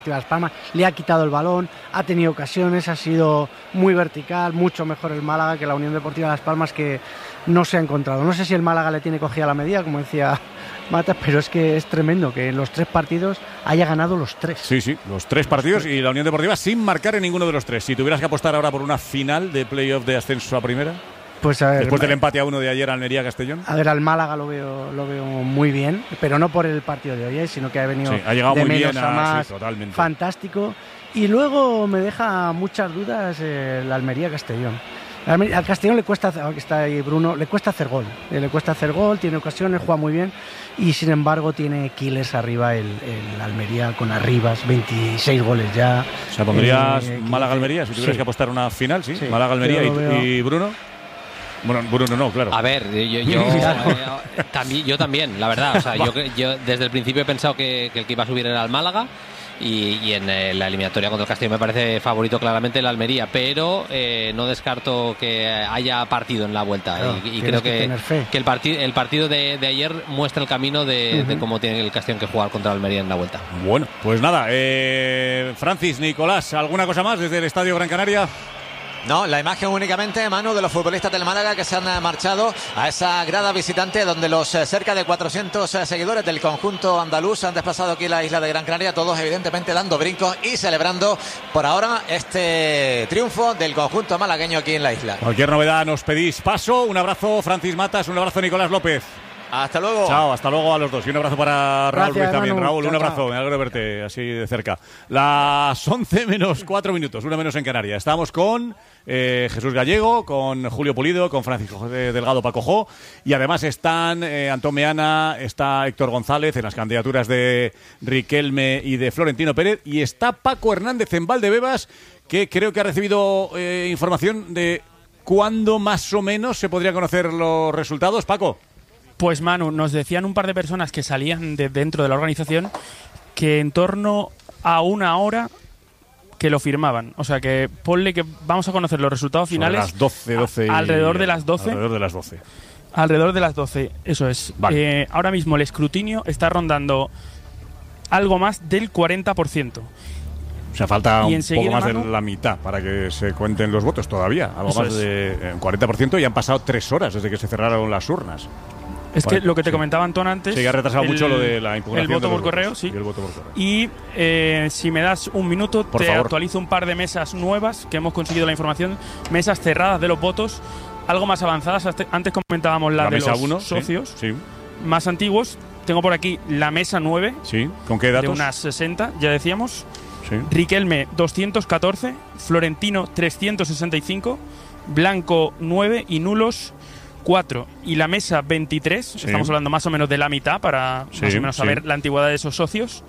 Las Palmas le ha quitado el balón, ha tenido ocasiones, ha sido muy vertical, mucho mejor el Málaga que la Unión Deportiva Las Palmas, que no se ha encontrado. No sé si el Málaga le tiene cogida la medida, como decía Matas, pero es que es tremendo que en los 3 partidos haya ganado los 3. Sí, los 3 partidos y la Unión Deportiva sin marcar en ninguno de los 3. Si tuvieras que apostar ahora por una final de playoff de ascenso a primera, pues a ver, después del empate a 1 de ayer Almería-Castellón. A ver, al Málaga lo veo muy bien, pero no por el partido de hoy, sino que ha venido ha llegado de muy menos bien a más, totalmente. Fantástico. Y luego me deja muchas dudas el Almería-Castellón. Al Castellón le cuesta, aquí está ahí Bruno, le cuesta hacer gol, tiene ocasiones, juega muy bien y sin embargo tiene kilos arriba el Almería con Arribas, 26 goles ya. O sea, pondrías Málaga-Almería si tuvieras que apostar una final, ¿sí? Málaga-Almería y Bruno. Bueno, Bruno no, claro. A ver, yo también, la verdad. O sea, yo desde el principio he pensado que el que iba a subir era el Málaga. Y en la eliminatoria contra el Castellón me parece favorito claramente el Almería, pero no descarto que haya partido en la vuelta. Claro, y creo que el partido de ayer muestra el camino de cómo tiene el Castellón que jugar contra el Almería en la vuelta. Bueno, pues nada, Francis, Nicolás, ¿alguna cosa más desde el Estadio Gran Canaria? No, la imagen únicamente, Manu, de los futbolistas del Málaga que se han marchado a esa grada visitante donde los cerca de 400 seguidores del conjunto andaluz se han desplazado aquí a la isla de Gran Canaria, todos evidentemente dando brincos y celebrando por ahora este triunfo del conjunto malagueño aquí en la isla. Cualquier novedad nos pedís paso. Un abrazo, Francis Matas, un abrazo, Nicolás López. Hasta luego. Chao, hasta luego a los dos. Y un abrazo para Raúl Ruiz también. Manu. Raúl, Chao, un abrazo. Me alegro de verte así de cerca. Las 11 menos 4 minutos, una menos en Canarias. Estamos con Jesús Gallego, con Julio Pulido, con Francisco José Delgado Pacojó. Y además están Antón Meana, está Héctor González en las candidaturas de Riquelme y de Florentino Pérez. Y está Paco Hernández en Valdebebas, que creo que ha recibido información de cuándo más o menos se podrían conocer los resultados. Paco. Pues Manu, nos decían un par de personas que salían de dentro de la organización que en torno a 1 hora que lo firmaban. O sea que ponle que vamos a conocer los resultados finales las 12 alrededor de las 12. Alrededor de las 12, eso es. Vale. Ahora mismo el escrutinio está rondando algo más del 40%. O sea, falta un poco más Manu, de la mitad para que se cuenten los votos todavía. Algo más de 40% y han pasado 3 horas desde que se cerraron las urnas. Es que lo que te comentaba Antón antes... Sí, ha retrasado mucho lo de la impugnación. El voto por correo, sí. Y el voto por correo. Y si me das un minuto, por te favor. actualizo un par de mesas nuevas que hemos conseguido la información. Mesas cerradas de los votos, algo más avanzadas. Antes comentábamos la de mesa los 1, socios sí. más antiguos. Tengo por aquí la mesa 9. Sí, ¿con qué datos? De unas 60, ya decíamos. Sí. Riquelme 214, Florentino 365, Blanco 9 y nulos 4. Y la mesa 23, sí. Estamos hablando más o menos de la mitad para más o menos saber la antigüedad de esos socios.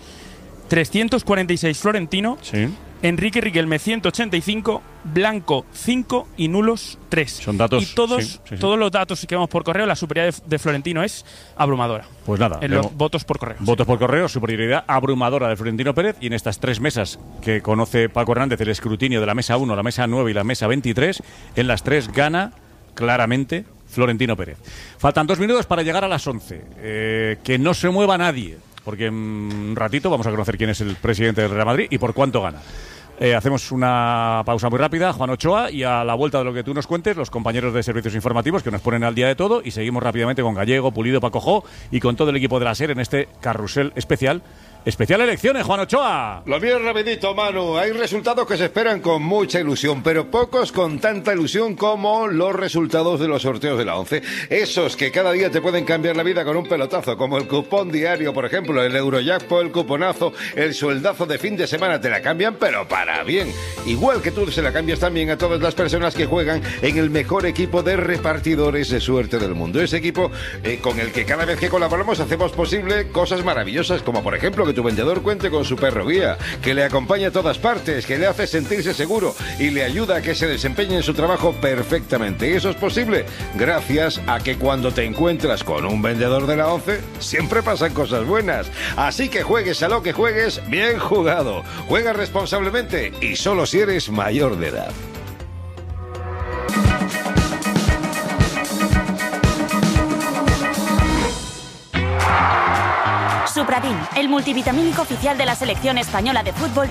346 Florentino, Enrique Riquelme 185, Blanco 5 y nulos 3. Son datos. Y todos los datos que vemos por correo, la superioridad de Florentino es abrumadora. Pues nada. En los votos por correo. Votos por correo, superioridad abrumadora de Florentino Pérez. Y en estas 3 mesas que conoce Paco Hernández, el escrutinio de la mesa 1, la mesa 9 y la mesa 23, en las 3 gana claramente Florentino Pérez. Faltan 2 minutos para llegar a las 11. Que no se mueva nadie, porque en un ratito vamos a conocer quién es el presidente del Real Madrid y por cuánto gana. Hacemos una pausa muy rápida, Juan Ochoa, y a la vuelta de lo que tú nos cuentes, los compañeros de servicios informativos que nos ponen al día de todo, y seguimos rápidamente con Gallego, Pulido, Pacojó y con todo el equipo de la SER en este carrusel especial elecciones, Juan Ochoa. Lo mío es rapidito, Manu. Hay resultados que se esperan con mucha ilusión, pero pocos con tanta ilusión como los resultados de los sorteos de la 11. Esos que cada día te pueden cambiar la vida con un pelotazo, como el cupón diario, por ejemplo, el Eurojackpot, el cuponazo, el sueldazo de fin de semana, te la cambian, pero para bien. Igual que tú se la cambias también a todas las personas que juegan en el mejor equipo de repartidores de suerte del mundo. Ese equipo con el que cada vez que colaboramos hacemos posible cosas maravillosas, como por ejemplo que tu vendedor cuente con su perro guía, que le acompaña a todas partes, que le hace sentirse seguro y le ayuda a que se desempeñe en su trabajo perfectamente. Y eso es posible gracias a que cuando te encuentras con un vendedor de la 11, siempre pasan cosas buenas. Así que juegues a lo que juegues, bien jugado. Juega responsablemente y solo si eres mayor de edad. Obradín, el multivitamínico oficial de la selección española de fútbol.